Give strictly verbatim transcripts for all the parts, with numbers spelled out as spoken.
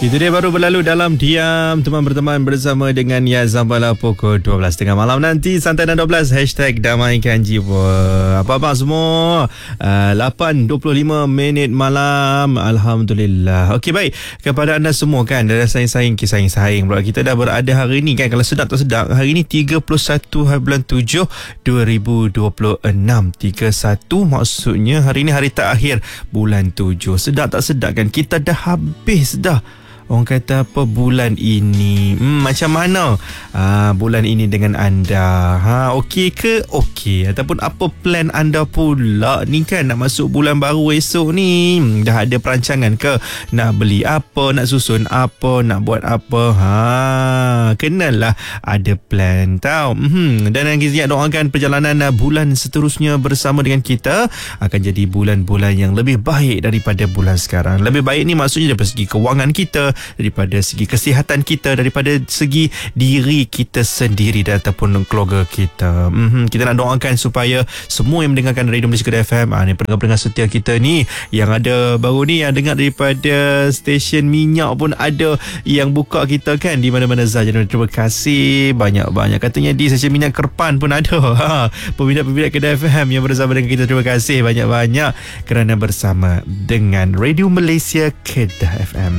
Itu dia baru berlalu dalam diam teman berteman bersama dengan Yazan pada pukul dua belas tiga puluh malam nanti. Santai dan dua belas hashtag damaikan jiwa. Apa-apa semua, uh, lapan dua puluh lima minit malam. Alhamdulillah. Okey, baik. Kepada anda semua kan, dah saing-saing kisah-saing pula kita dah berada hari ni kan. Kalau sedap tak sedap, hari ni tiga puluh satu hari bulan tujuh dua ribu dua puluh enam. tiga puluh satu maksudnya hari ni hari terakhir bulan tujuh. Sedap tak sedap kan, kita dah habis dah. Orang kata apa bulan ini, hmm, macam mana ha, bulan ini dengan anda? Ha, okey ke? Okey. Ataupun apa plan anda pula ni kan, nak masuk bulan baru esok ni? Dah ada perancangan ke? Nak beli apa? Nak susun apa? Nak buat apa? Ha, kenalah ada plan tau. Hmm, dan yang kita doakan perjalanan bulan seterusnya bersama dengan kita akan jadi bulan-bulan yang lebih baik daripada bulan sekarang. Lebih baik ni maksudnya dari segi kewangan kita, daripada segi kesihatan kita, daripada segi diri kita sendiri dan ataupun keluarga kita. Mm-hmm. Kita nak doakan supaya semua yang mendengarkan Radio Malaysia Kedah F M, ah, ni pendengar-pendengar setia kita ni, yang ada baru ni yang dengar daripada stesen minyak pun ada yang buka kita kan di mana-mana sahaja. Terima kasih banyak-banyak. Katanya di stesen minyak Kerpan pun ada. Ha, peminat-peminat Kedah F M yang bersama dengan kita, terima kasih banyak-banyak kerana bersama dengan Radio Malaysia Kedah F M.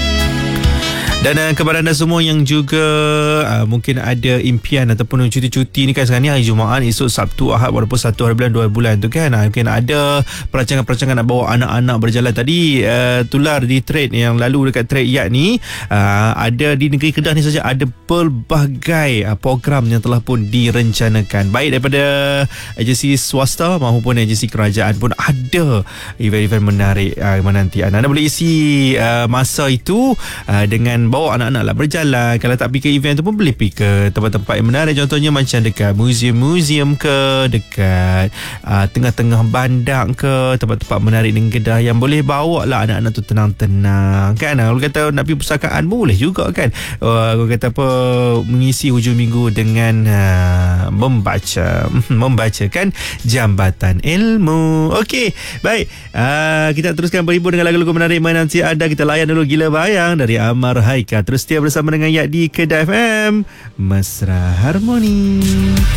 Dan uh, kepada anda semua yang juga uh, mungkin ada impian ataupun cuti-cuti ni kan, sekarang ni hari Jumaat, esok Sabtu, Ahad, walaupun satu hari bulan, dua bulan tu kan, uh, mungkin ada perancangan-perancangan nak bawa anak-anak berjalan. Tadi uh, tular di trade yang lalu dekat trade yard ni, uh, ada di negeri Kedah ni saja ada pelbagai uh, program yang telah pun direncanakan, baik daripada agensi swasta maupun agensi kerajaan pun ada event-event menarik uh, menanti anda. Anda boleh isi uh, masa itu uh, dengan bawa anak-anak lah berjalan. Kalau tak pergi ke event tu pun boleh pergi ke tempat-tempat yang menarik. Contohnya macam dekat museum-museum ke, dekat uh, tengah-tengah bandar ke, tempat-tempat menarik di Kedah yang boleh bawa lah anak-anak tu tenang-tenang kan. Kalau kata nak pergi pustakaan pun boleh juga kan. uh, Kalau kata apa, mengisi hujung minggu dengan uh, membaca membacakan jambatan ilmu. Okey, baik. uh, Kita teruskan berhibur dengan lagu-lagu menarik menanti anda. Kita layan dulu Gila Bayang dari Amar Haika. Terus setia bersama dengan Yak di Kedah F M, Mesra Harmoni.